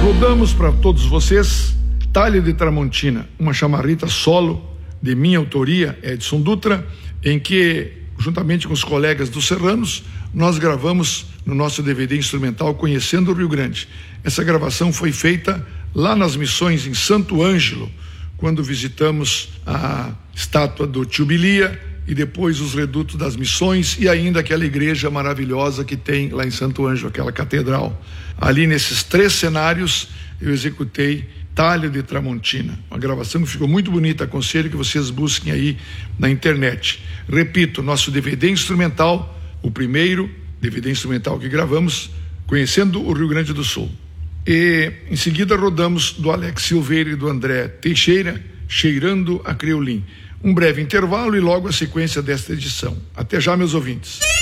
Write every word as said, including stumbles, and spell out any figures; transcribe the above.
Rodamos para todos vocês Talha de Tramontina, uma chamarrita solo de minha autoria, Edson Dutra, em que, juntamente com os colegas dos Serranos, nós gravamos no nosso D V D instrumental Conhecendo o Rio Grande. Essa gravação foi feita lá nas missões em Santo Ângelo, quando visitamos a estátua do Tio Bilia e depois os redutos das missões e ainda aquela igreja maravilhosa que tem lá em Santo Ângelo, aquela catedral. Ali nesses três cenários eu executei Talha de Tramontina, uma gravação que ficou muito bonita. Aconselho que vocês busquem aí na internet. Repito, nosso D V D instrumental, o primeiro D V D instrumental que gravamos, Conhecendo o Rio Grande do Sul. E em seguida rodamos do Alex Silveira e do André Teixeira, Cheirando a Creulim. Um breve intervalo e logo a sequência desta edição. Até já, meus ouvintes.